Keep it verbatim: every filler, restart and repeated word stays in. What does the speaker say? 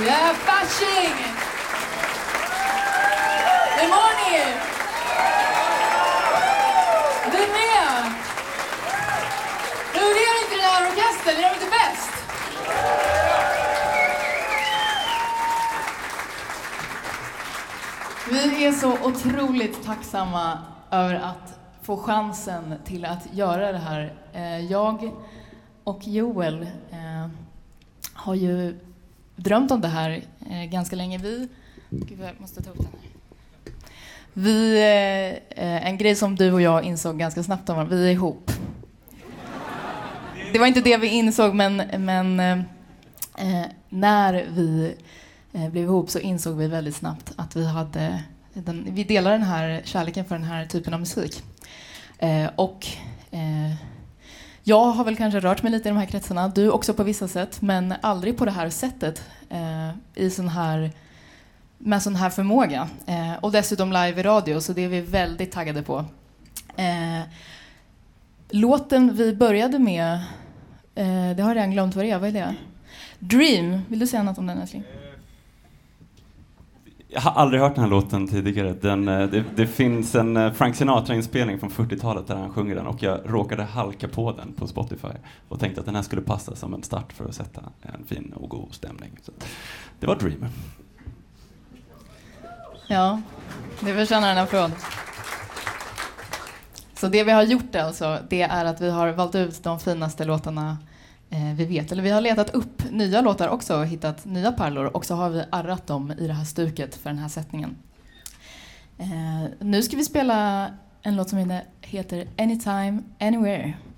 Yeah, Fasching! Hur mår ni? Du med? Hur är det inte den här orkestern? Är de inte bäst? Vi är så otroligt tacksamma över att få chansen till att göra det här. Jag och Joel har ju drömt om det här ganska länge. Vi, Gud, jag måste ta upp den här. Vi, en grej som du och jag insåg ganska snabbt om, vi är ihop. Det var inte det vi insåg, men, men eh, när vi eh, blev ihop så insåg vi väldigt snabbt att vi hade den, vi delar den här kärleken för den här typen av musik. Eh, och eh, jag har väl kanske rört mig lite i de här kretsarna, du också på vissa sätt, men aldrig på det här sättet eh, i sån här, med sån här förmåga. Eh, och dessutom live i radio, så det är vi väldigt taggade på. Eh, låten vi började med, eh, det har jag redan glömt vad det är, vad är det? Dream, vill du säga något om den, älskling? Jag har aldrig hört den här låten tidigare. Den, det, det finns en Frank Sinatra-inspelning från fyrtiotalet där han sjunger den, och jag råkade halka på den på Spotify och tänkte att den här skulle passa som en start för att sätta en fin och god stämning. Så det var Dream. Ja, det förtjänar en applåd. Så det vi har gjort alltså, det är att vi har valt ut de finaste låtarna eh, vi vet. Eller vi har letat upp nya låtar också och hittat nya pärlor. Och så har vi arrat dem i det här stuket för den här sättningen. Eh, nu ska vi spela en låt som heter Anytime, Anywhere.